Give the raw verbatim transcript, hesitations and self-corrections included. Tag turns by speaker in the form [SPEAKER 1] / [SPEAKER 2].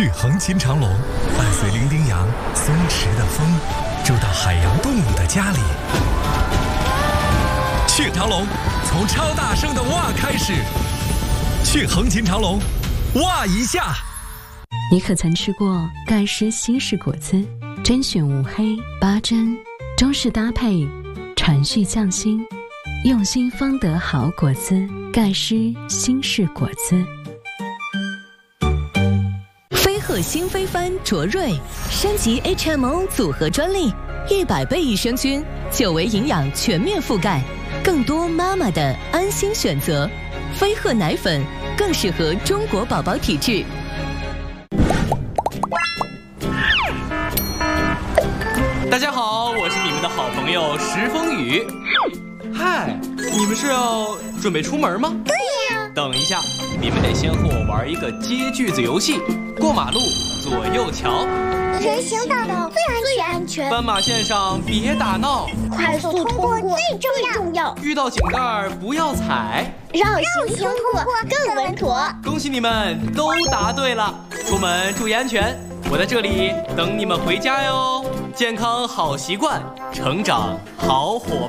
[SPEAKER 1] 去横琴长龙，伴随伶仃羊、松弛的风，住到海洋动物的家里。去长龙，从超大声的哇开始。去横琴长龙，哇一下。
[SPEAKER 2] 你可曾吃过盖诗新式果子？甄选无黑八珍，中式搭配，传续匠心，用心方得好果子。盖诗新式果子。
[SPEAKER 3] 飞鹤新飞帆卓瑞升级 H M O 组合专利，一百倍益生菌，久维营养全面覆盖，更多妈妈的安心选择。飞鹤奶粉更适合中国宝宝体质。
[SPEAKER 4] 大家好，我是你们的好朋友石风雨。嗨，你们是要准备出门吗？
[SPEAKER 5] 对呀。
[SPEAKER 4] 等一下，你们得先和我玩一个接句子游戏。过马路，左右瞧。
[SPEAKER 5] 人行道最安全。
[SPEAKER 4] 斑马线上别打闹。
[SPEAKER 5] 快速通过最重要。
[SPEAKER 4] 遇到井盖不要踩。
[SPEAKER 5] 绕行通过更稳妥。
[SPEAKER 4] 恭喜你们都答对了，出门注意安全。我在这里等你们回家哟。健康好习惯，成长好伙